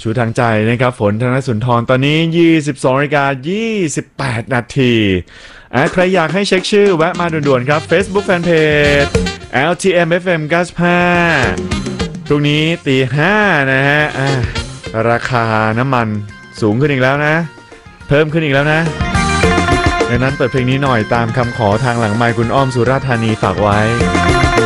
ชูทางใจนะครับฝนธนสุนทรตอนนี้ 22:28 นาทีใครอยากให้เช็คชื่อแวะมาด่วนๆครับ Facebook Fanpage LTM FM 95พรุ่งนี้ตี 5นะฮะราคาน้ำมันสูงขึ้นอีกแล้วนะเพิ่มขึ้นอีกแล้วนะดังนั้นเปิดเพลงนี้หน่อยตามคำขอทางหลังไมค์คุณอ้อมสุราษฎร์ธานีฝากไว้